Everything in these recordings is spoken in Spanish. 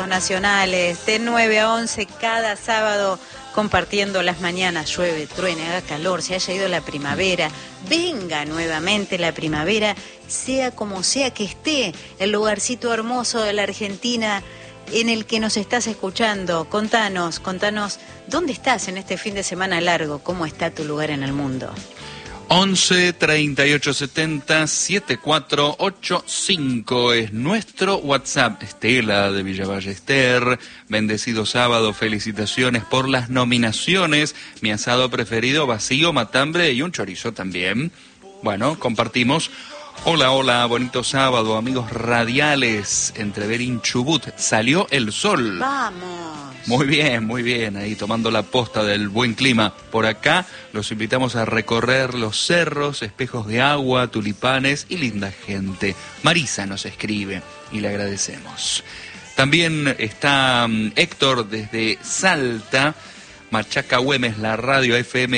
todos nacionales, de 9 a 11 cada sábado, compartiendo las mañanas. Llueve, truene, haga calor, se haya ido la primavera, venga nuevamente la primavera, sea como sea que esté el lugarcito hermoso de la Argentina en el que nos estás escuchando. Contanos, ¿dónde estás en este fin de semana largo? ¿Cómo está tu lugar en el mundo? 11 38 70 7485 es nuestro WhatsApp. Estela de Villa Ballester, bendecido sábado, felicitaciones por las nominaciones. Mi asado preferido, vacío, matambre y un chorizo también. Bueno, compartimos. Hola, bonito sábado, amigos radiales. Entre Berín, Chubut, salió el sol. ¡Vamos! Muy bien, ahí tomando la posta del buen clima. Por acá los invitamos a recorrer los cerros, espejos de agua, tulipanes y linda gente. Marisa nos escribe y le agradecemos. También está Héctor desde Salta, Machaca Güemes, la radio FM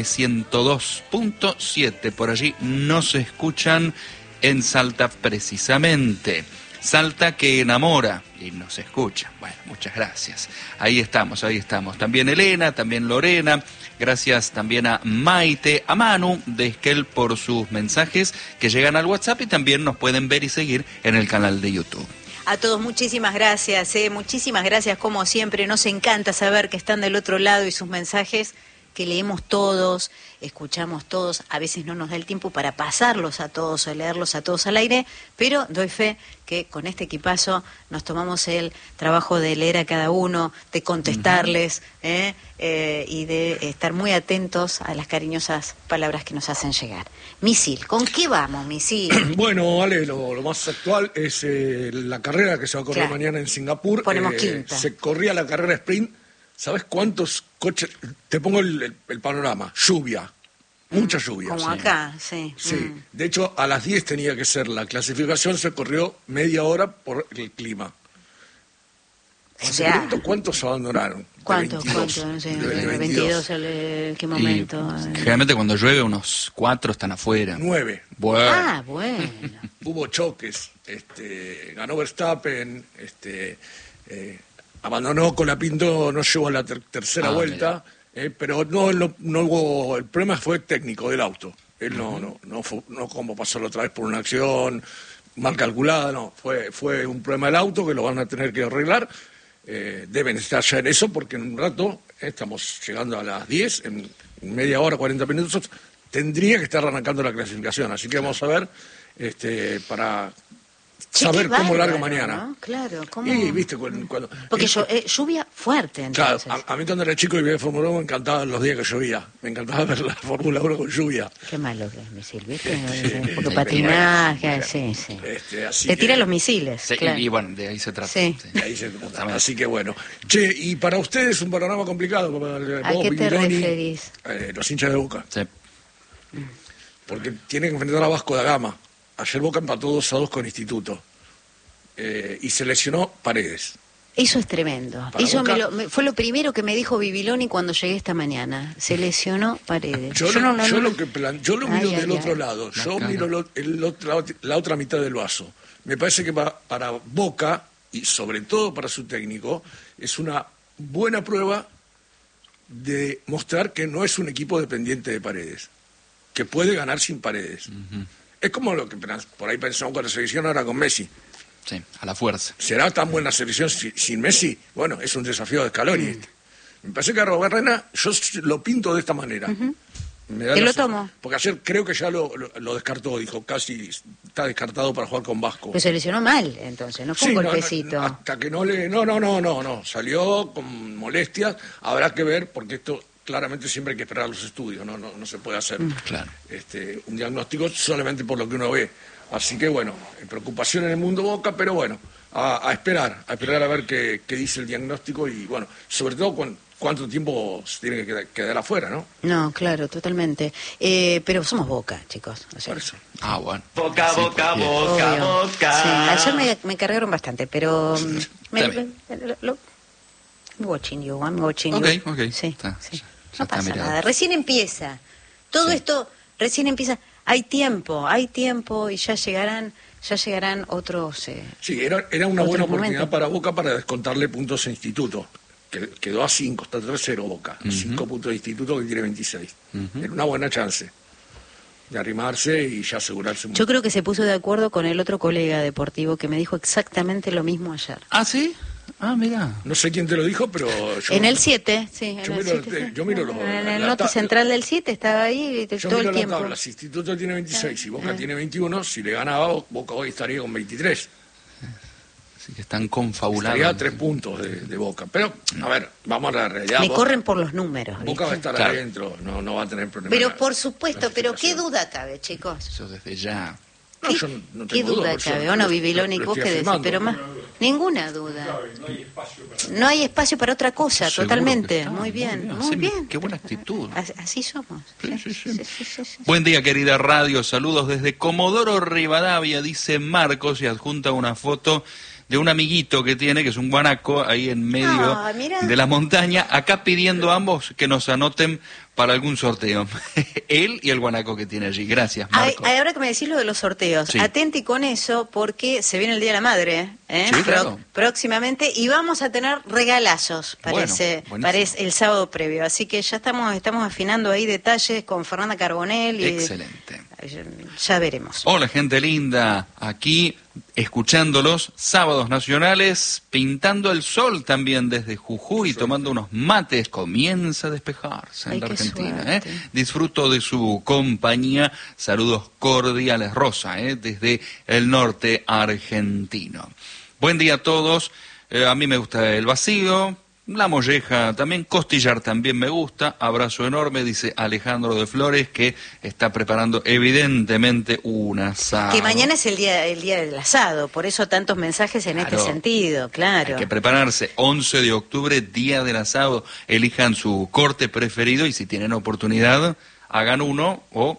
102.7. Por allí nos escuchan en Salta precisamente. Salta que enamora y nos escucha. Bueno, muchas gracias. Ahí estamos. También Elena, también Lorena. Gracias también a Maite, a Manu de Esquel por sus mensajes que llegan al WhatsApp y también nos pueden ver y seguir en el canal de YouTube. A todos muchísimas gracias, muchísimas gracias como siempre. Nos encanta saber que están del otro lado y sus mensajes que leemos todos, escuchamos todos, a veces no nos da el tiempo para pasarlos a todos, a leerlos a todos al aire, pero doy fe que con este equipazo nos tomamos el trabajo de leer a cada uno, de contestarles, y de estar muy atentos a las cariñosas palabras que nos hacen llegar. Misil, ¿con qué vamos, Misil? Bueno, Ale, lo más actual es la carrera que se va a correr mañana en Singapur. Ponemos quinta. Se corría la carrera sprint. ¿Sabes cuántos coches? Te pongo el panorama. Lluvia. Mucha lluvia. Como acá, sí. Sí. De hecho, a las 10 tenía que ser la clasificación, se corrió media hora por el clima. O sea, ¿cuántos abandonaron? ¿Cuántos? No sé, 22, ¿qué momento? Generalmente cuando llueve unos 4 están afuera. 9. Bueno. Hubo choques. Ganó Verstappen, abandonó Colapinto, no llegó a la tercera vuelta, pero no hubo, el problema fue técnico del auto. Él no como pasó la otra vez por una acción mal calculada, no, fue un problema del auto que lo van a tener que arreglar. Deben estar ya en eso porque en un rato, estamos llegando a las 10, en media hora, 40 minutos, tendría que estar arrancando la clasificación, así que vamos a ver para saber cómo larga mañana. ¿No? Claro, ¿cómo? Y viste cuando porque lluvia fuerte, entonces. Claro, a mí cuando era chico y veía Fórmula 1 me encantaban los días que llovía. Me encantaba ver la Fórmula 1 con lluvia. Qué malo que es misil, ¿viste? Porque patinaje, sí. Te tira los misiles, sí, claro. Y bueno, de ahí se trata. Sí. De ahí se trata. Así que bueno. Che, y para ustedes un panorama complicado. ¿A qué te referís? Los hinchas de Boca. Sí. Porque tienen que enfrentar a Vasco da Gama. Ayer Boca empató 2-2 con Instituto y se lesionó Paredes. Eso es tremendo. Eso fue lo primero que me dijo Bibiloni cuando llegué esta mañana. Se lesionó Paredes. Yo lo miro del otro lado. Yo miro la otra mitad del vaso. Me parece que para Boca, y sobre todo para su técnico, es una buena prueba de mostrar que no es un equipo dependiente de Paredes, que puede ganar sin Paredes. Es como lo que por ahí pensamos con la selección ahora con Messi. Sí, a la fuerza. ¿Será tan buena selección sin Messi? Bueno, es un desafío de Scaloni. Me parece que a Roberrena yo lo pinto de esta manera. Te lo tomo. Porque ayer creo que ya lo descartó, dijo, casi está descartado para jugar con Vasco. Pero se lesionó mal, entonces, no fue un golpecito. Hasta que no salió con molestias. Habrá que ver, porque esto claramente siempre hay que esperar los estudios, no se puede hacer claro. Un diagnóstico solamente por lo que uno ve. Así que bueno, preocupación en el mundo Boca, pero bueno, a esperar a ver qué dice el diagnóstico y bueno, sobre todo cuánto tiempo se tiene que quedar afuera, ¿no? No, claro, totalmente. Pero somos Boca, chicos. O sea, por eso. Bueno. Boca. Sí, ayer me cargaron bastante, pero... I'm watching you. Ok. Sí. Ya No está pasa mirado. nada, recién empieza. Todo esto recién empieza. Hay tiempo y ya llegarán Ya llegarán otros. Sí, era una otros buena oportunidad momentos. para Boca para descontarle puntos a Instituto. Que quedó a 5, está 3-0 Boca. 5 puntos de Instituto que tiene 26. Era una buena chance de arrimarse y ya asegurarse. Yo creo que se puso de acuerdo con el otro colega deportivo que me dijo exactamente lo mismo ayer. ¿Ah, sí? Ah, mira. No sé quién te lo dijo, pero yo... En el 7, sí. Yo miro en el norte central del 7 estaba ahí yo todo miro el la tiempo. tabla. Si Instituto tiene 26 y Boca tiene 21, si le ganaba, Boca hoy estaría con 23. Así que están confabulados. Estaría a 3 puntos de Boca. Pero, a ver, vamos a la realidad. Me Boca, corren por los números. Boca va a ¿viste? estar Claro. adentro, no va a tener problemas. Pero por supuesto, pero qué clasificación. duda cabe, chicos. Eso desde ya. No, yo no ¿Qué tengo duda por eso cabe? ¿O no, Bibiloni? lo ¿Vos estoy qué decís? afirmando. Pero más, ninguna duda. No hay espacio para otra cosa, Seguro totalmente. que está. Muy bien, Así, muy bien. Qué buena actitud. Así somos. Sí. Buen día, querida radio. Saludos desde Comodoro Rivadavia, dice Marcos, y adjunta una foto de un amiguito que tiene, que es un guanaco, ahí en medio Ah, mirá. de la montaña, acá pidiendo a ambos que nos anoten para algún sorteo. Él y el guanaco que tiene allí. Gracias, Marcos. Ahora que me decís lo de los sorteos, Sí. atenti con eso porque se viene el Día de la Madre, Sí, claro. próximamente, y vamos a tener regalazos, parece, Bueno, parece el sábado previo. Así que ya estamos afinando ahí detalles con Fernanda Carbonell. Y Excelente. ya veremos. Hola, gente linda. Aquí escuchándolos, sábados nacionales, pintando el sol también desde Jujuy, tomando unos mates. Comienza a despejarse en Ay, la qué Argentina. suerte. Disfruto de su compañía. Saludos cordiales, Rosa, desde el norte argentino. Buen día a todos. A mí me gusta el vacío. La molleja también, costillar también me gusta. Abrazo enorme, dice Alejandro de Flores, que está preparando evidentemente un asado. Que mañana es el día del asado, por eso tantos mensajes en este Claro. sentido, claro. Hay que prepararse. 11 de octubre, día del asado. Elijan su corte preferido y si tienen oportunidad, hagan uno o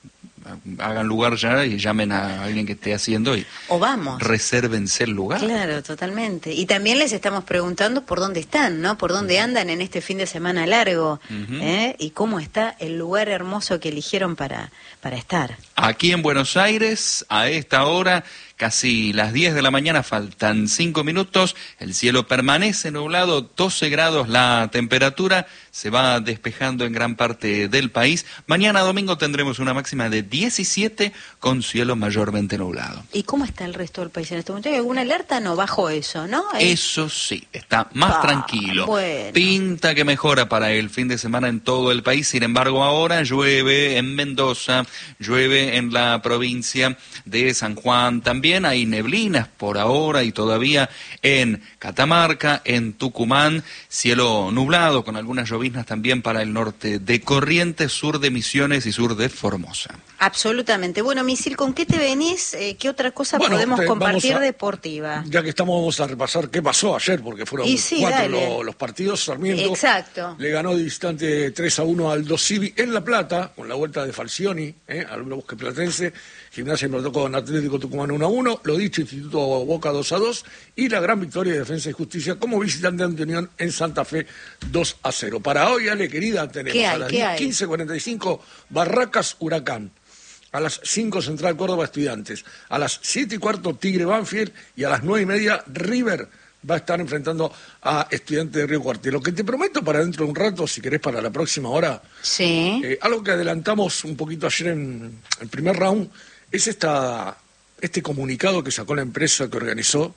hagan lugar ya y llamen a alguien que esté haciendo y O vamos. resérvense el lugar. Claro, totalmente. Y también les estamos preguntando por dónde están, ¿no? Por dónde andan en este fin de semana largo, y cómo está el lugar hermoso que eligieron para estar. Aquí en Buenos Aires, a esta hora, casi las 10 de la mañana, faltan 5 minutos, el cielo permanece nublado, 12 grados la temperatura, se va despejando en gran parte del país. Mañana domingo tendremos una máxima de 17 con cielo mayormente nublado. ¿Y cómo está el resto del país en este momento? ¿Hay alguna alerta? No, bajo eso, ¿no? Eso sí, está más tranquilo. Bueno. Pinta que mejora para el fin de semana en todo el país. Sin embargo, ahora llueve en Mendoza, llueve en la provincia de San Juan. También hay neblinas por ahora y todavía en Catamarca, en Tucumán. Cielo nublado con algunas lloviznas también para el norte de Corrientes, sur de Misiones y sur de Formosa. Absolutamente. Bueno, Misil, ¿con qué te venís? ¿Qué otra cosa Bueno, podemos vamos compartir a- deportiva? Ya que estamos, vamos a repasar qué pasó ayer, porque fueron Y sí, 4 dale. los partidos. Sarmiento Exacto. le ganó de distante 3-1 al Aldo Civi en La Plata, con la vuelta de Falcioni, al Bosque Platense. Gimnasia empató con Atlético Tucumán 1-1, lo dicho, Instituto Boca 2-2, y la gran victoria de Defensa y Justicia como visitante ante Unión en Santa Fe 2-0. Para hoy, Ale, querida, tenemos ¿Qué hay? a las ¿Qué hay? 15:45 Barracas Huracán. A las 5 Central Córdoba Estudiantes, a las 7:15 Tigre Banfield y a las 9:30 River va a estar enfrentando a Estudiantes de Río Cuarto. Lo que te prometo para dentro de un rato, si querés para la próxima hora, Sí. algo que adelantamos un poquito ayer en el primer round, es este comunicado que sacó la empresa que organizó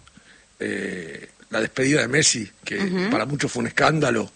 la despedida de Messi, que para muchos fue un escándalo.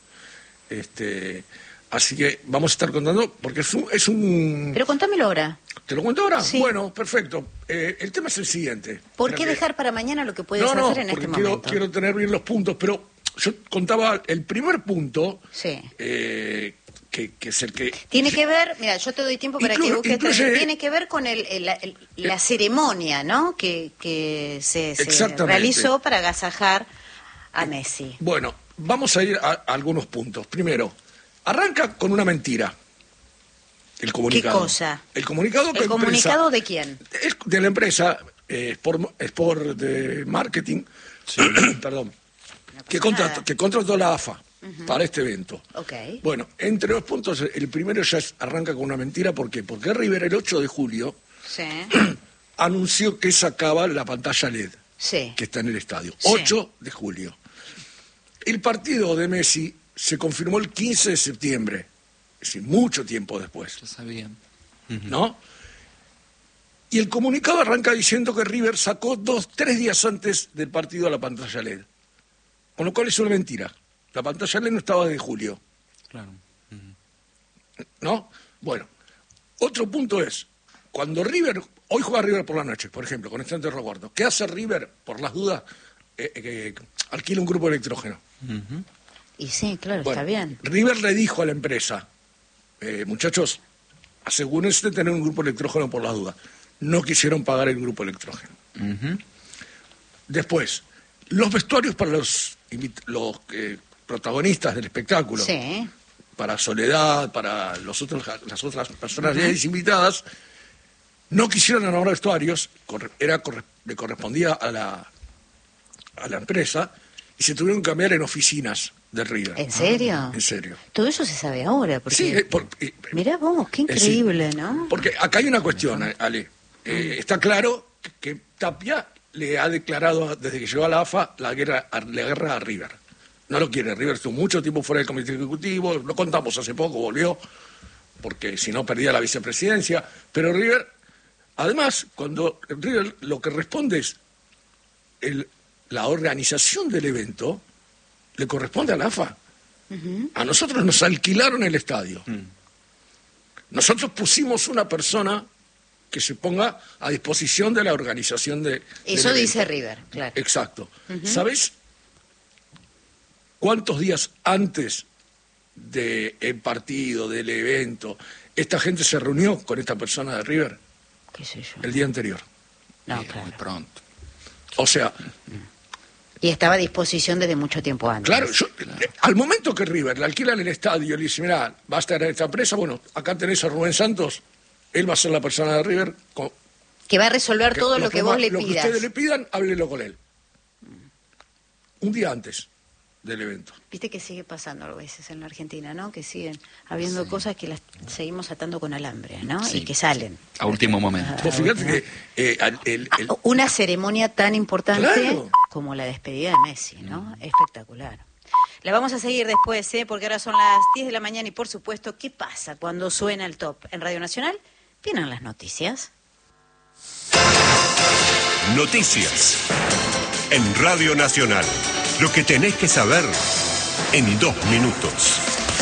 Así que vamos a estar contando, porque es un Pero contámelo ahora. ¿Te lo cuento ahora? Sí. Bueno, perfecto. El tema es el siguiente. ¿Por Espera qué que- dejar para mañana lo que puedes No, hacer en porque este quiero, momento? quiero tener bien los puntos, pero yo contaba el primer punto, Sí. que es el que... Tiene que ver, mira, yo te doy tiempo para que busques, incluye- tiene que ver con la ceremonia, ¿no? Que se Exactamente. realizó para agasajar a Messi. Bueno, vamos a ir a algunos puntos. Primero, arranca con una mentira. El comunicado. ¿Qué cosa? El comunicado que ¿El comunicado de quién? Es de la empresa Sport de Marketing, perdón, que contrató la AFA para este evento. Ok. Bueno, entre los puntos, el primero ya arranca con una mentira. ¿Por qué? Porque River el 8 de julio Sí. anunció que sacaba la pantalla LED, Sí. que está en el estadio. Sí. 8 de julio. El partido de Messi se confirmó el 15 de septiembre, es decir, mucho tiempo después, Ya sabían. ¿no? Y el comunicado arranca diciendo que River sacó 3 días antes del partido a la pantalla LED. Con lo cual es una mentira. La pantalla LED no estaba desde julio, Claro. ¿no? Bueno, otro punto es, cuando River, hoy juega River por la noche, por ejemplo, con Estudiantes de Roguardo, ¿qué hace River, por las dudas? Alquila un grupo de electrógeno. Y sí, claro, Bueno, está bien. River le dijo a la empresa, muchachos, asegúrense de tener un grupo de electrógeno por las dudas. No quisieron pagar el grupo de electrógeno. Después, los vestuarios para los protagonistas del espectáculo, Sí. para Soledad, para las otras personalidades invitadas, no quisieron elaborar vestuarios, le correspondía a la empresa, y se tuvieron que cambiar en oficinas de River. ¿En serio? En serio. Todo eso se sabe ahora, porque... Sí, Mirá vos, qué es decir, increíble, ¿no? Porque acá hay una cuestión, Ale. Está claro que Tapia le ha declarado, desde que llegó a la AFA, la guerra a River. No lo quiere. River estuvo mucho tiempo fuera del comité ejecutivo, lo contamos hace poco, volvió, porque si no perdía la vicepresidencia. Pero River, además, cuando River lo que responde es la organización del evento, le corresponde a la AFA. A nosotros nos alquilaron el estadio. Nosotros pusimos una persona que se ponga a disposición de la organización de... Eso dice River, claro. Exacto. ¿Sabes cuántos días antes del partido, del evento, esta gente se reunió con esta persona de River? ¿Qué sé yo? El día anterior. No, Muy claro. pronto. O sea, Y estaba a disposición desde mucho tiempo antes. claro, al momento que River le alquilan el estadio, le dice, mirá, va a estar en esta empresa, bueno, acá tenés a Rubén Santos, él va a ser la persona de River. Que va a resolver todo lo que vos le Lo que pidas. ustedes le pidan, háblelo con él. Un día antes del evento. Viste que sigue pasando a veces en la Argentina, ¿no? Que siguen habiendo cosas que las seguimos atando con alambre, ¿no? Sí. Y que salen. A último momento. Vos fíjate que Una ceremonia tan importante Claro. como la despedida de Messi, ¿no? Espectacular. La vamos a seguir después, ¿eh? Porque ahora son las 10 de la mañana y, por supuesto, ¿qué pasa cuando suena el top en Radio Nacional? Vienen las noticias. Noticias. En Radio Nacional. Lo que tenés que saber en 2 minutos.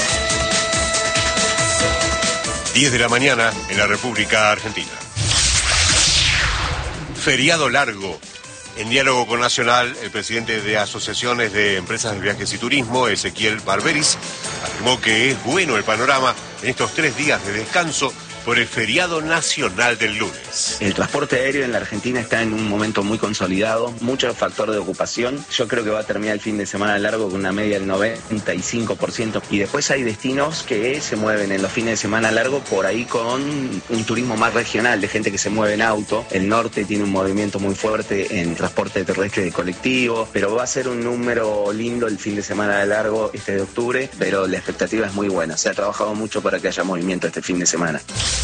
10 de la mañana en la República Argentina. Feriado largo. En diálogo con Nacional, el presidente de Asociaciones de Empresas de Viajes y Turismo, Ezequiel Barberis, afirmó que es bueno el panorama en estos 3 días de descanso por el feriado nacional del lunes. El transporte aéreo en la Argentina está en un momento muy consolidado, mucho factor de ocupación. Yo creo que va a terminar el fin de semana largo con una media del 95%. Y después hay destinos que se mueven en los fines de semana largo por ahí con un turismo más regional, de gente que se mueve en auto. El norte tiene un movimiento muy fuerte en transporte terrestre de colectivos, pero va a ser un número lindo el fin de semana largo este de octubre, pero la expectativa es muy buena. Se ha trabajado mucho para que haya movimiento este fin de semana.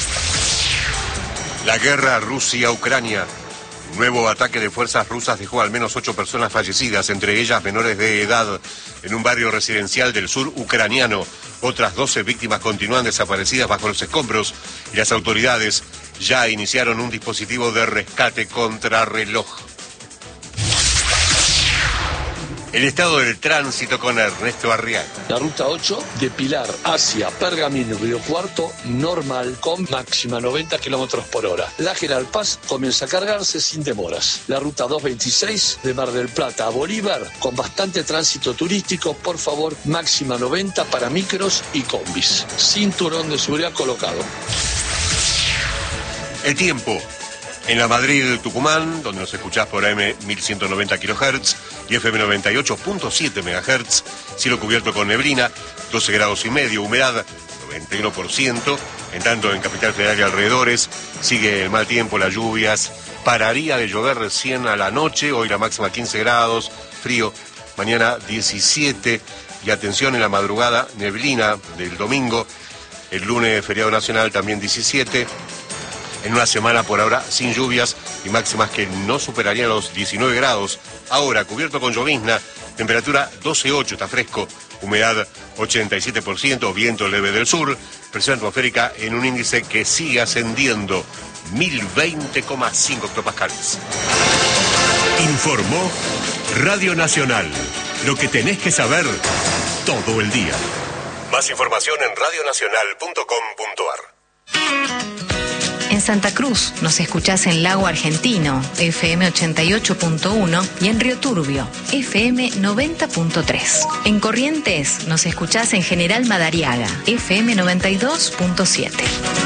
La guerra Rusia-Ucrania. Un nuevo ataque de fuerzas rusas dejó al menos 8 personas fallecidas, entre ellas menores de edad, en un barrio residencial del sur ucraniano. Otras 12 víctimas continúan desaparecidas bajo los escombros y las autoridades ya iniciaron un dispositivo de rescate contrarreloj. El estado del tránsito con Ernesto Arriaga. La ruta 8 de Pilar hacia Pergamino, Río Cuarto, normal, con máxima 90 kilómetros por hora. La General Paz comienza a cargarse sin demoras. La ruta 226 de Mar del Plata a Bolívar, con bastante tránsito turístico, por favor, máxima 90 para micros y combis. Cinturón de seguridad colocado. El tiempo. En la Madrid-Tucumán, donde nos escuchás por AM 1190 kHz y FM 98.7 MHz, cielo cubierto con neblina, 12 grados y medio, humedad 91%, en tanto en Capital Federal y alrededores sigue el mal tiempo, las lluvias, pararía de llover recién a la noche, hoy la máxima 15 grados, frío, mañana 17, y atención en la madrugada, neblina del domingo, el lunes feriado nacional también 17, en una semana por ahora sin lluvias, y máximas que no superarían los 19 grados. Ahora, cubierto con llovizna, temperatura 12,8, está fresco, humedad 87%, viento leve del sur, presión atmosférica en un índice que sigue ascendiendo, 1020,5 hectopascales. Informó Radio Nacional. Lo que tenés que saber todo el día. Más información en radionacional.com.ar. En Santa Cruz nos escuchás en Lago Argentino, FM 88.1, y en Río Turbio, FM 90.3. En Corrientes nos escuchás en General Madariaga, FM 92.7.